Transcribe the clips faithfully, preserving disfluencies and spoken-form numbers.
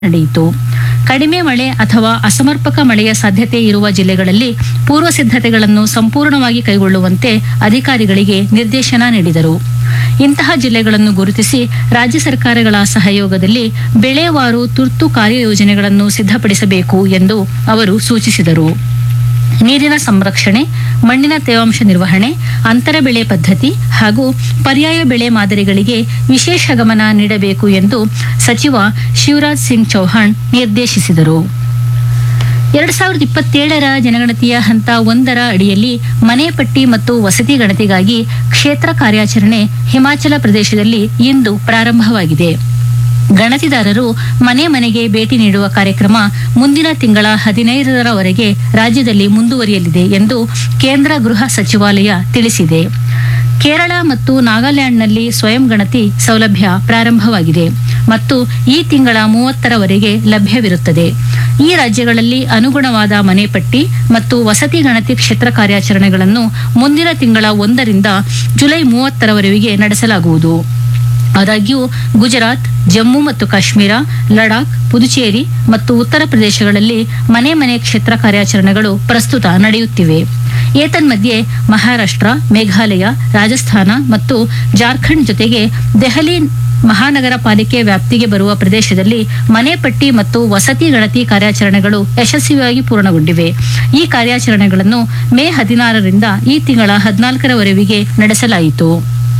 ನಡೆಯಿತು. ಕಡಿಮೆ ಮಳೆ ಅಥವಾ ಅಸಮರ್ಪಕ ಮಳೆಯ ಸಾಧ್ಯತೆ ಇರುವ ಜಿಲ್ಲೆಗಳಲ್ಲಿ ಪೂರ್ವ ಸಿದ್ಧತೆಗಳನ್ನು ಸಂಪೂರ್ಣವಾಗಿ ಕೈಗೊಳ್ಳುವಂತೆ ಅಧಿಕಾರಿಗಳಿಗೆ ನಿರ್ದೇಶನ ನೀಡಿದರು. ಇಂತಹ ಜಿಲ್ಲೆಗಳನ್ನು ಗುರುತಿಸಿ ರಾಜ್ಯ ಸರ್ಕಾರಗಳ ಸಹಯೋಗದಲ್ಲಿ ಬೆಳೆವಾರು ತುರ್ತು ಕಾರ್ಯಯೋಜನೆಗಳನ್ನು ಸಿದ್ಧಪಡಿಸಬೇಕು ಎಂದು ಅವರು ಸೂಚಿಸಿದರು. ನೀರಿನ ಸಂರಕ್ಷಣೆ, ಮಣ್ಣಿನ ತೇವಾಂಶ ನಿರ್ವಹಣೆ, ಅಂತರ ಬೆಳೆ ಪದ್ಧತಿ ಹಾಗೂ ಪರ್ಯಾಯ ಬೆಳೆ ಮಾದರಿಗಳಿಗೆ ವಿಶೇಷ ಗಮನ ನೀಡಬೇಕು ಎಂದು ಸಚಿವ ಶಿವರಾಜ್ ಸಿಂಗ್ ಚೌಹಾಣ್ ನಿರ್ದೇಶಿಸಿದರು. ಎರಡ್ ಸಾವಿರದ ಇಪ್ಪತ್ತೇಳರ ಜನಗಣತಿಯ ಹಂತ ಒಂದರ ಅಡಿಯಲ್ಲಿ ಮನೆ ಪಟ್ಟಿ ಮತ್ತು ವಸತಿ ಗಣತಿಗಾಗಿ ಕ್ಷೇತ್ರ ಕಾರ್ಯಾಚರಣೆ ಹಿಮಾಚಲ ಪ್ರದೇಶದಲ್ಲಿ ಇಂದು ಪ್ರಾರಂಭವಾಗಿದೆ. ಗಣತಿದಾರರು ಮನೆ ಮನೆಗೆ ಭೇಟಿ ನೀಡುವ ಕಾರ್ಯಕ್ರಮ ಮುಂದಿನ ತಿಂಗಳ ಹದಿನೈದರವರೆಗೆ ರಾಜ್ಯದಲ್ಲಿ ಮುಂದುವರಿಯಲಿದೆ ಎಂದು ಕೇಂದ್ರ ಗೃಹ ಸಚಿವಾಲಯ ತಿಳಿಸಿದೆ. ಕೇರಳ ಮತ್ತು ನಾಗಾಲ್ಯಾಂಡ್ನಲ್ಲಿ ಸ್ವಯಂ ಗಣತಿ ಸೌಲಭ್ಯ ಪ್ರಾರಂಭವಾಗಿದೆ ಮತ್ತು ಈ ತಿಂಗಳ ಮೂವತ್ತರವರೆಗೆ ಲಭ್ಯವಿರುತ್ತದೆ. ಈ ರಾಜ್ಯಗಳಲ್ಲಿ ಅನುಗುಣವಾದ ಮನೆ ಪಟ್ಟಿ ಮತ್ತು ವಸತಿ ಗಣತಿ ಕ್ಷೇತ್ರ ಕಾರ್ಯಾಚರಣೆಗಳನ್ನು ಮುಂದಿನ ತಿಂಗಳ ಒಂದರಿಂದ ಜುಲೈ ಮೂವತ್ತರವರೆಗೆ ನಡೆಸಲಾಗುವುದು. ಆದಾಗ್ಯೂ ಗುಜರಾತ್, ಜಮ್ಮು ಮತ್ತು ಕಾಶ್ಮೀರ, ಲಡಾಖ್, ಪುದುಚೇರಿ ಮತ್ತು ಉತ್ತರ ಪ್ರದೇಶಗಳಲ್ಲಿ ಮನೆ ಮನೆ ಕ್ಷೇತ್ರ ಕಾರ್ಯಾಚರಣೆಗಳು ಪ್ರಸ್ತುತ ನಡೆಯುತ್ತಿವೆ. ಏತನ್ಮಧ್ಯೆ ಮಹಾರಾಷ್ಟ್ರ, ಮೇಘಾಲಯ, ರಾಜಸ್ಥಾನ ಮತ್ತು ಜಾರ್ಖಂಡ್ ಜೊತೆಗೆ ದೆಹಲಿ ಮಹಾನಗರ ಪಾಲಿಕೆ ವ್ಯಾಪ್ತಿಗೆ ಬರುವ ಪ್ರದೇಶದಲ್ಲಿ ಮನೆ ಪಟ್ಟಿ ಮತ್ತು ವಸತಿ ಗಣತಿ ಕಾರ್ಯಾಚರಣೆಗಳು ಯಶಸ್ವಿಯಾಗಿ ಪೂರ್ಣಗೊಂಡಿವೆ. ಈ ಕಾರ್ಯಾಚರಣೆಗಳನ್ನು ಮೇ ಹದಿನಾರರಿಂದ ಈ ತಿಂಗಳ ಹದಿನಾಲ್ಕರವರೆಗೆ ನಡೆಸಲಾಯಿತು.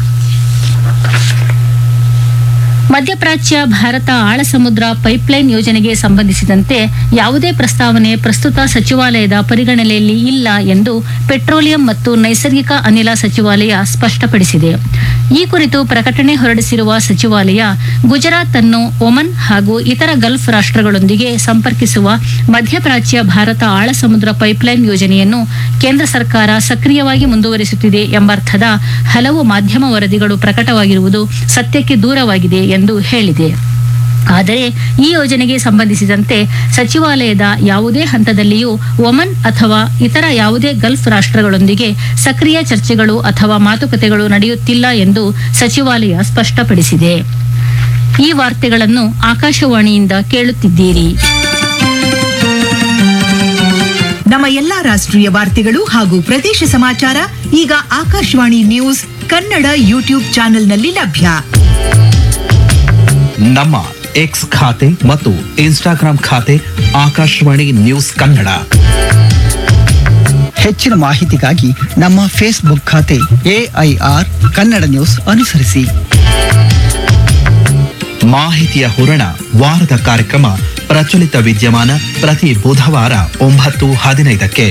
ಮಧ್ಯಪ್ರಾಚ್ಯ ಭಾರತ ಆಳ ಸಮುದ್ರ ಪೈಪ್ಲೈನ್ ಯೋಜನೆಗೆ ಸಂಬಂಧಿಸಿದಂತೆ ಯಾವುದೇ ಪ್ರಸ್ತಾವನೆ ಪ್ರಸ್ತುತ ಸಚಿವಾಲಯದ ಪರಿಗಣನೆಯಲ್ಲಿ ಇಲ್ಲ ಎಂದು ಪೆಟ್ರೋಲಿಯಂ ಮತ್ತು ನೈಸರ್ಗಿಕ ಅನಿಲ ಸಚಿವಾಲಯ ಸ್ಪಷ್ಟಪಡಿಸಿದೆ. ಈ ಕುರಿತು ಪ್ರಕಟಣೆ ಹೊರಡಿಸಿರುವ ಸಚಿವಾಲಯ, ಗುಜರಾತ್ ಅನ್ನು ಒಮನ್ ಹಾಗೂ ಇತರ ಗಲ್ಫ್ ರಾಷ್ಟ್ರಗಳೊಂದಿಗೆ ಸಂಪರ್ಕಿಸುವ ಮಧ್ಯಪ್ರಾಚ್ಯ ಭಾರತ ಆಳ ಸಮುದ್ರ ಪೈಪ್ಲೈನ್ ಯೋಜನೆಯನ್ನು ಕೇಂದ್ರ ಸರ್ಕಾರ ಸಕ್ರಿಯವಾಗಿ ಮುಂದುವರಿಸುತ್ತಿದೆ ಎಂಬರ್ಥದ ಹಲವು ಮಾಧ್ಯಮ ವರದಿಗಳು ಪ್ರಕಟವಾಗಿರುವುದು ಸತ್ಯಕ್ಕೆ ದೂರವಾಗಿದೆ ಎಂದು ಹೇಳಿದೆ. ಆದರೆ ಈ ಯೋಜನೆಗೆ ಸಂಬಂಧಿಸಿದಂತೆ ಸಚಿವಾಲಯದ ಯಾವುದೇ ಹಂತದಲ್ಲಿಯೂ ಒಮನ್ ಅಥವಾ ಇತರ ಯಾವುದೇ ಗಲ್ಫ್ ರಾಷ್ಟ್ರಗಳೊಂದಿಗೆ ಸಕ್ರಿಯ ಚರ್ಚೆಗಳು ಅಥವಾ ಮಾತುಕತೆಗಳು ನಡೆಯುತ್ತಿಲ್ಲ ಎಂದು ಸಚಿವಾಲಯ ಸ್ಪಷ್ಟಪಡಿಸಿದೆ. ಈ ವಾರ್ತೆಗಳನ್ನು ಆಕಾಶವಾಣಿಯಿಂದ ಕೇಳುತ್ತಿದ್ದೀರಿ. ನಮ್ಮ ಎಲ್ಲಾ ರಾಷ್ಟ್ರೀಯ ವಾರ್ತೆಗಳು ಹಾಗೂ ಪ್ರದೇಶ ಸಮಾಚಾರ ಈಗ ಆಕಾಶವಾಣಿ ನ್ಯೂಸ್ ಕನ್ನಡ ಯೂಟ್ಯೂಬ್ ಚಾನೆಲ್ನಲ್ಲಿ ಲಭ್ಯ. ನಮ್ಮ ಎಕ್ಸ್ ಖಾತೆ ಮತ್ತು ಇನ್ಸ್ಟಾಗ್ರಾಂ ಖಾತೆ ಆಕಾಶವಾಣಿ ನ್ಯೂಸ್ ಕನ್ನಡ. ಹೆಚ್ಚಿನ ಮಾಹಿತಿಗಾಗಿ ನಮ್ಮ ಫೇಸ್ಬುಕ್ ಖಾತೆ ಎಐಆರ್ ಕನ್ನಡ ನ್ಯೂಸ್ ಅನುಸರಿಸಿ. ಮಾಹಿತಿಯ ಹೂರಣ ವಾರದ ಕಾರ್ಯಕ್ರಮ ಪ್ರಚಲಿತ ವಿದ್ಯಮಾನ ಪ್ರತಿ ಬುಧವಾರ ಒಂಬತ್ತು ಹದಿನೈದಕ್ಕೆ.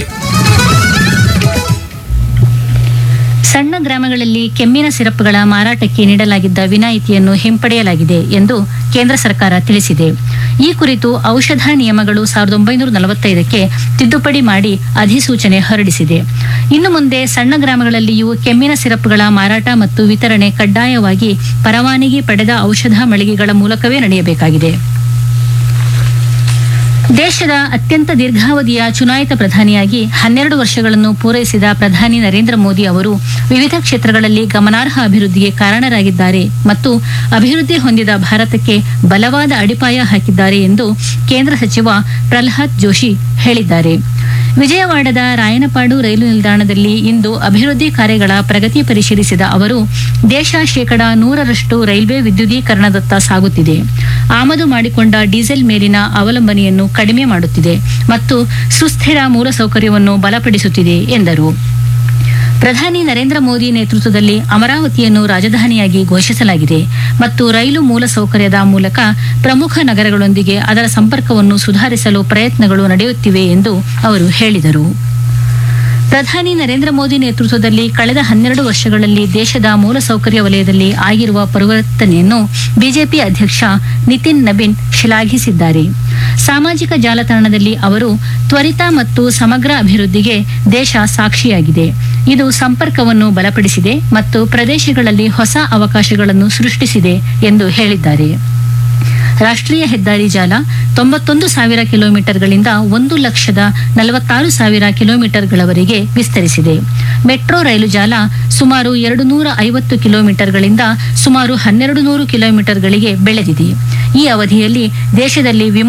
ಸಣ್ಣ ಗ್ರಾಮಗಳಲ್ಲಿ ಕೆಮ್ಮಿನ ಸಿರಪ್ಗಳ ಮಾರಾಟಕ್ಕೆ ನೀಡಲಾಗಿದ್ದ ವಿನಾಯಿತಿಯನ್ನು ಹಿಂಪಡೆಯಲಾಗಿದೆ ಎಂದು ಕೇಂದ್ರ ಸರ್ಕಾರ ತಿಳಿಸಿದೆ. ಈ ಕುರಿತು ಔಷಧ ನಿಯಮಗಳು ಸಾವಿರದ ಒಂಬೈನೂರ ನಲವತ್ತೈದಕ್ಕೆ ತಿದ್ದುಪಡಿ ಮಾಡಿ ಅಧಿಸೂಚನೆ ಹೊರಡಿಸಿದೆ. ಇನ್ನು ಮುಂದೆ ಸಣ್ಣ ಗ್ರಾಮಗಳಲ್ಲಿಯೂ ಕೆಮ್ಮಿನ ಸಿರಪ್ಗಳ ಮಾರಾಟ ಮತ್ತು ವಿತರಣೆ ಕಡ್ಡಾಯವಾಗಿ ಪರವಾನಗಿ ಪಡೆದ ಔಷಧ ಮಳಿಗೆಗಳ ಮೂಲಕವೇ ನಡೆಯಬೇಕಾಗಿದೆ. ದೇಶದ ಅತ್ಯಂತ ದೀರ್ಘಾವಧಿಯ ಚುನಾಯಿತ ಪ್ರಧಾನಿಯಾಗಿ ಹನ್ನೆರಡು ವರ್ಷಗಳನ್ನು ಪೂರೈಸಿದ ಪ್ರಧಾನಿ ನರೇಂದ್ರ ಮೋದಿ ಅವರು ವಿವಿಧ ಕ್ಷೇತ್ರಗಳಲ್ಲಿ ಗಮನಾರ್ಹ ಅಭಿವೃದ್ಧಿಗೆ ಕಾರಣರಾಗಿದ್ದಾರೆ ಮತ್ತು ಅಭಿವೃದ್ಧಿ ಹೊಂದಿದ ಭಾರತಕ್ಕೆ ಬಲವಾದ ಅಡಿಪಾಯ ಹಾಕಿದ್ದಾರೆ ಎಂದು ಕೇಂದ್ರ ಸಚಿವ ಪ್ರಹ್ಲಾದ್ ಜೋಶಿ ಹೇಳಿದ್ದಾರೆ. ವಿಜಯವಾಡದ ರಾಯನಪಾಡು ರೈಲು ನಿಲ್ದಾಣದಲ್ಲಿ ಇಂದು ಅಭಿವೃದ್ಧಿ ಕಾರ್ಯಗಳ ಪ್ರಗತಿ ಪರಿಶೀಲಿಸಿದ ಅವರು, ದೇಶ ಶೇಕಡಾ ನೂರರಷ್ಟು ರೈಲ್ವೆ ವಿದ್ಯುದೀಕರಣದತ್ತ ಸಾಗುತ್ತಿದೆ, ಆಮದು ಮಾಡಿಕೊಂಡ ಡೀಸೆಲ್ ಮೇಲಿನ ಅವಲಂಬನೆಯನ್ನು ಕಡಿಮೆ ಮಾಡುತ್ತಿದೆ ಮತ್ತು ಸುಸ್ಥಿರ ಮೂಲಸೌಕರ್ಯವನ್ನು ಬಲಪಡಿಸುತ್ತಿದೆ ಎಂದರು. ಪ್ರಧಾನಿ ನರೇಂದ್ರ ಮೋದಿ ನೇತೃತ್ವದಲ್ಲಿ ಅಮರಾವತಿಯನ್ನು ರಾಜಧಾನಿಯಾಗಿ ಘೋಷಿಸಲಾಗಿದೆ ಮತ್ತು ರೈಲು ಮೂಲಸೌಕರ್ಯದ ಮೂಲಕ ಪ್ರಮುಖ ನಗರಗಳೊಂದಿಗೆ ಅದರ ಸಂಪರ್ಕವನ್ನು ಸುಧಾರಿಸಲು ಪ್ರಯತ್ನಗಳು ನಡೆಯುತ್ತಿವೆ ಎಂದು ಅವರು ಹೇಳಿದರು. ಪ್ರಧಾನಿ ನರೇಂದ್ರ ಮೋದಿ ನೇತೃತ್ವದಲ್ಲಿ ಕಳೆದ ಹನ್ನೆರಡು ವರ್ಷಗಳಲ್ಲಿ ದೇಶದ ಮೂಲಸೌಕರ್ಯ ವಲಯದಲ್ಲಿ ಆಗಿರುವ ಪರಿವರ್ತನೆಯನ್ನು ಬಿಜೆಪಿ ಅಧ್ಯಕ್ಷ ನಿತಿನ್ ನಬೀನ್ ಶ್ಲಾಘಿಸಿದ್ದಾರೆ. ಸಾಮಾಜಿಕ ಜಾಲತಾಣದಲ್ಲಿ ಅವರು, ತ್ವರಿತ ಮತ್ತು ಸಮಗ್ರ ಅಭಿವೃದ್ಧಿಗೆ ದೇಶ ಸಾಕ್ಷಿಯಾಗಿದೆ, ಇದು ಸಂಪರ್ಕವನ್ನು ಬಲಪಡಿಸಿದೆ ಮತ್ತು ಪ್ರದೇಶಗಳಲ್ಲಿ ಹೊಸ ಅವಕಾಶಗಳನ್ನು ಸೃಷ್ಟಿಸಿದೆ ಎಂದು ಹೇಳಿದ್ದಾರೆ. ರಾಷ್ಟ್ರೀಯ ಹೆದ್ದಾರಿ ಜಾಲ ತೊಂಬತ್ತೊಂದು ಸಾವಿರ ಕಿಲೋಮೀಟರ್ಗಳಿಂದ ಒಂದು ಲಕ್ಷದ ನಲವತ್ತಾರು ಸಾವಿರ ಕಿಲೋಮೀಟರ್ಗಳವರೆಗೆ ವಿಸ್ತರಿಸಿದೆ. ಮೆಟ್ರೋ ರೈಲು ಜಾಲ ಸುಮಾರು ಎರಡು ನೂರ ಐವತ್ತು ಕಿಲೋಮೀಟರ್ಗಳಿಂದ ಸುಮಾರು ಹನ್ನೆರಡು ನೂರು ಕಿಲೋಮೀಟರ್ಗಳಿಗೆ ಬೆಳೆದಿದೆ. ಈ ಅವಧಿಯಲ್ಲಿ ದೇಶದಲ್ಲಿ